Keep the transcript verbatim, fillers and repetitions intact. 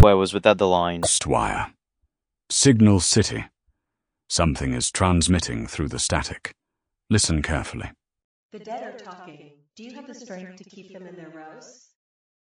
wire was without the line. Lost wire. Signal City. Something is transmitting through the static. Listen carefully. The dead are talking. Do you have the strength to keep them in their rows?